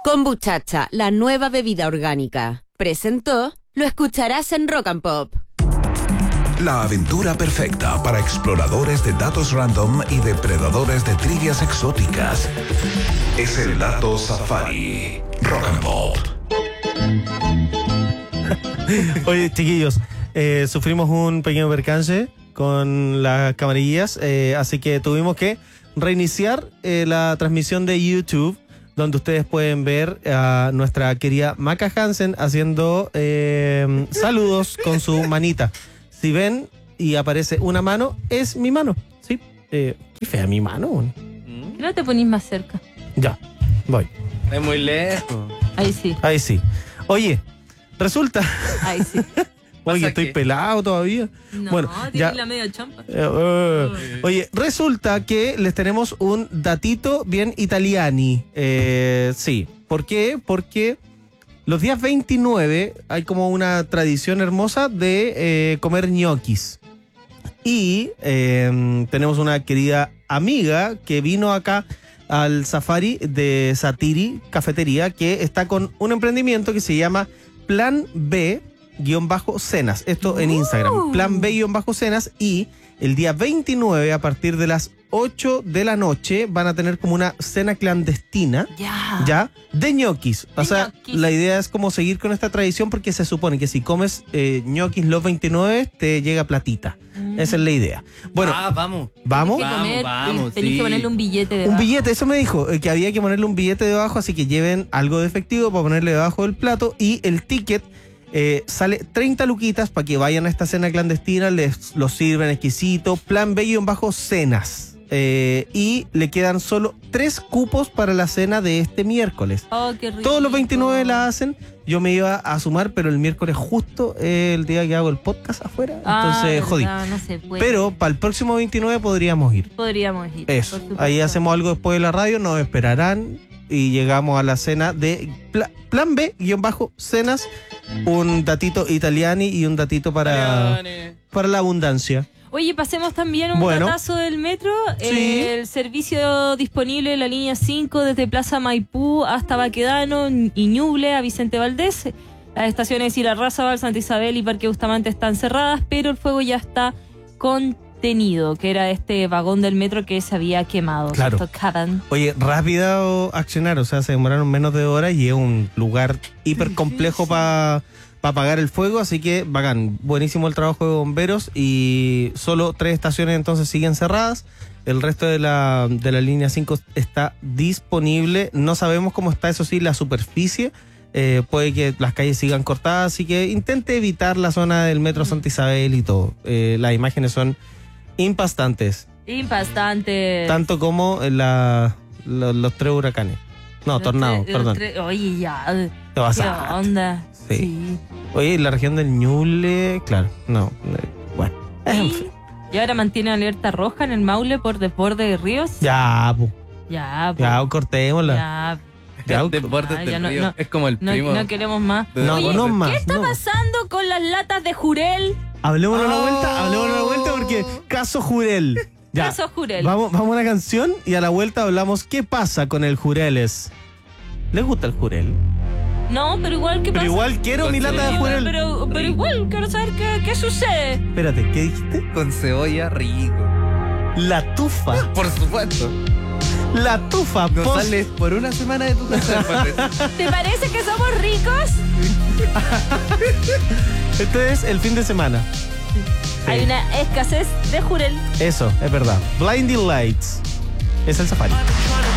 Kombuchacha, la nueva bebida orgánica. Presentó, lo escucharás en Rock and Pop. La aventura perfecta para exploradores de datos random y depredadores de trivias exóticas. Es el Dato Safari. Rock and Pop. Oye, chiquillos, sufrimos un pequeño percance con las camarillas, así que tuvimos que reiniciar la transmisión de YouTube, donde ustedes pueden ver a nuestra querida Maca Hansen haciendo saludos con su manita. Si ven y aparece una mano, es mi mano. Sí, qué fea mi mano. No te ponís más cerca. Ya, voy. Es muy lejos. Ahí sí. Ahí sí. Oye, resulta... Ahí sí. Oye, estoy pelado todavía. No, bueno, tienes ya. la media champa. Oye, resulta que les tenemos un datito bien italiani. Sí. ¿Por qué? Porque los días 29 hay como una tradición hermosa de comer ñoquis. Y tenemos una querida amiga que vino acá al Safari de Satiri Cafetería, que está con un emprendimiento que se llama Plan B-Cenas. Esto en Instagram. Plan B-Cenas. Y el día 29, a partir de las 8 de la noche, van a tener como una cena clandestina. Ya. De ñoquis. O sea, la idea es como seguir con esta tradición, porque se supone que si comes ñoquis los 29, te llega platita. Esa es la idea. Bueno, vamos. ¿Vamos? Tenés que ponerle un billete debajo. Un billete, eso me dijo, que había que ponerle un billete debajo, así que lleven algo de efectivo para ponerle debajo del plato, y el ticket sale 30 luquitas para que vayan a esta cena clandestina, les lo sirven exquisito. Plan B-Cenas. Y le quedan solo 3 cupos para la cena de este miércoles. Oh, qué rico. Todos los 29 la hacen. Yo me iba a sumar, pero el miércoles justo el día que hago el podcast afuera. Entonces jodí. No se puede. Pero para el próximo 29 podríamos ir. Eso. Ahí hacemos algo después de la radio, nos esperarán y llegamos a la cena de Plan B-Cenas. Un datito italiani y un datito para la abundancia. Oye, pasemos también un datazo del metro. Sí. El servicio disponible en la línea 5 desde Plaza Maipú hasta Baquedano y Ñuble a Vicente Valdés. Las estaciones Irarrázaval, Santa Isabel y Parque Bustamante están cerradas, pero el fuego ya está contenido, que era este vagón del metro que se había quemado. Claro. Oye, rápido accionar, o sea, se demoraron menos de horas y es un lugar hiper complejo para apagar el fuego, así que bacán, buenísimo el trabajo de bomberos, y solo 3 estaciones entonces siguen cerradas. El resto de la línea 5 está disponible. No sabemos cómo está, eso sí, la superficie. Puede que las calles sigan cortadas, así que intente evitar la zona del metro Santa Isabel y todo. Las imágenes son impactantes. Tanto como los 3 huracanes. No, tornados, perdón. Oye, ya. ¿Qué onda? Sí. Oye, la región del Ñuble, claro, no. Bueno. Y ahora mantiene alerta roja en el Maule por desborde de ríos. Ya, cortémosla. Ya, desbordes del río. Es como el primo. No queremos más. Oye, no más. ¿Qué está pasando con las latas de Jurel? Hablemos una vuelta porque caso Jurel. Ya. Caso Jurel. Vamos a una canción y a la vuelta hablamos qué pasa con el Jureles. ¿Les gusta el Jurel? No, pero igual, ¿qué pasa? Pero igual quiero mi lata de Jurel. Pero igual, quiero saber qué sucede. Espérate, ¿qué dijiste? Con cebolla rico. La tufa. Por supuesto. La tufa. No sales por una semana de tu casa. ¿Te parece que somos ricos? Este es el fin de semana. Sí. Hay una escasez de Jurel. Eso, es verdad. Blinding Lights. Es el Safari.